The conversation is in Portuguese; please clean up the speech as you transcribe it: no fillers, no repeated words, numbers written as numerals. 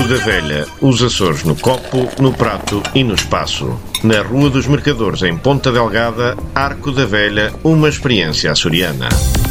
da Velha, os Açores no copo, no prato e no espaço. Na Rua dos Mercadores, em Ponta Delgada, Arco da Velha, uma experiência açoriana.